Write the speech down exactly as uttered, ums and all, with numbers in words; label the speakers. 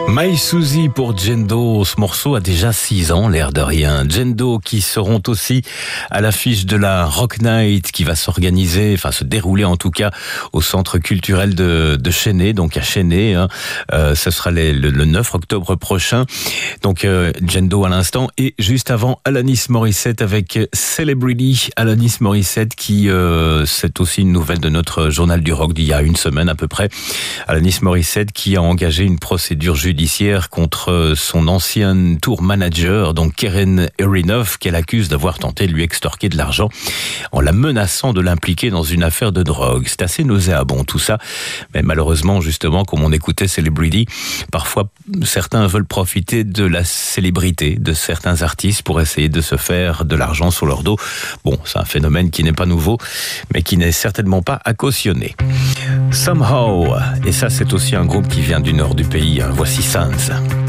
Speaker 1: My Suzy pour Jendo, ce morceau a déjà six ans, l'air de rien. Jendo qui seront aussi à l'affiche de la Rock Night qui va s'organiser, enfin se dérouler en tout cas au centre culturel de, de Chennai, donc à Chennai. Hein. Euh, ce sera les, le, le neuf octobre prochain. Donc euh, Jendo à l'instant et juste avant Alanis Morissette avec Celebrity. Alanis Morissette qui, euh, c'est aussi une nouvelle de notre journal du rock d'il y a une semaine à peu près. Alanis Morissette qui a engagé une procédure judiciaire contre son ancien tour manager, donc Keren Erinov, qu'elle accuse d'avoir tenté de lui extorquer de l'argent en la menaçant de l'impliquer dans une affaire de drogue. C'est assez nauséabond tout ça, mais malheureusement justement, comme on écoutait Celebrity, parfois certains veulent profiter de la célébrité de certains artistes pour essayer de se faire de l'argent sur leur dos. Bon, c'est un phénomène qui n'est pas nouveau, mais qui n'est certainement pas à cautionner. Somehow, et ça c'est aussi un groupe qui vient du nord du pays, voici Sans.